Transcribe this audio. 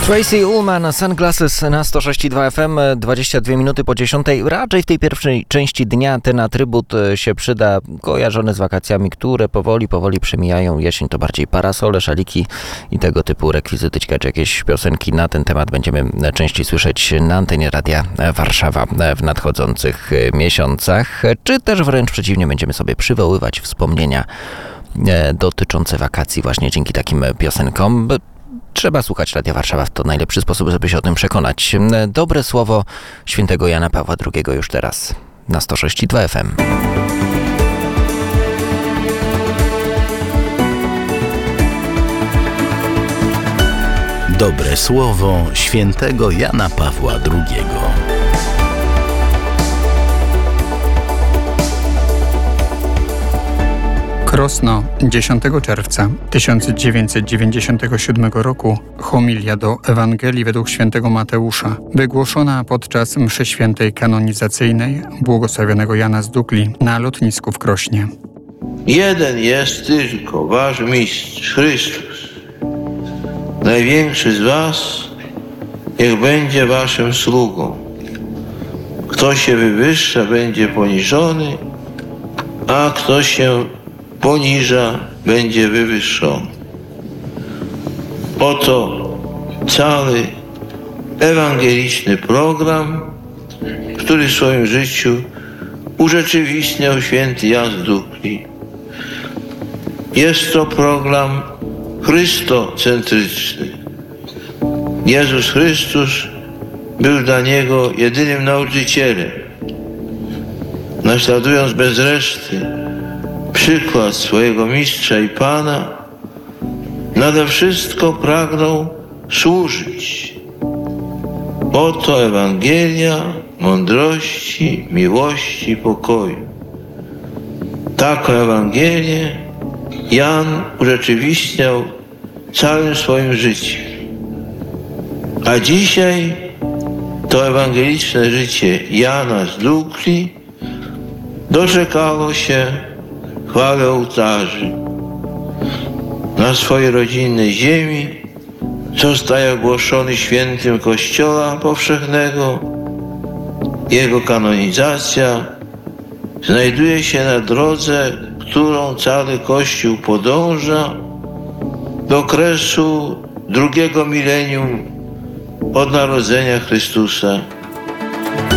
Tracy Ullman, Sunglasses na 106,2 FM, 22 minuty po 10. Raczej w tej pierwszej części dnia ten atrybut się przyda, kojarzony z wakacjami, które powoli przemijają. Jesień to bardziej parasole, szaliki i tego typu rekwizyty. Ciekawe, jakieś piosenki na ten temat będziemy częściej słyszeć na antenie Radia Warszawa w nadchodzących miesiącach, czy też wręcz przeciwnie, będziemy sobie przywoływać wspomnienia dotyczące wakacji właśnie dzięki takim piosenkom. Trzeba słuchać Radia Warszawa, to najlepszy sposób, żeby się o tym przekonać. Dobre słowo świętego Jana Pawła II już teraz na 106,2 FM. Dobre słowo świętego Jana Pawła II. Krosno, 10 czerwca 1997 roku, homilia do Ewangelii według świętego Mateusza, wygłoszona podczas mszy świętej kanonizacyjnej błogosławionego Jana z Dukli na lotnisku w Krośnie. Jeden jest tylko wasz mistrz, Chrystus. Największy z was niech będzie waszym sługą. Kto się wywyższa, będzie poniżony, a kto się poniża, będzie wywyższony. Oto cały ewangeliczny program, który w swoim życiu urzeczywistniał święty Jan z Dukli. Jest to program chrystocentryczny. Jezus Chrystus był dla niego jedynym nauczycielem. Naśladując bez reszty przykład swojego mistrza i Pana, nade wszystko pragnął służyć. Oto Ewangelia mądrości, miłości, pokoju. Taką Ewangelię Jan urzeczywistniał całym swoim życiem. A dzisiaj to ewangeliczne życie Jana z Dukli doczekało się chwały ołtarzy. Na swojej rodzinnej ziemi zostaje ogłoszony świętym Kościoła Powszechnego. Jego kanonizacja znajduje się na drodze, którą cały Kościół podąża do okresu drugiego milenium od narodzenia Chrystusa.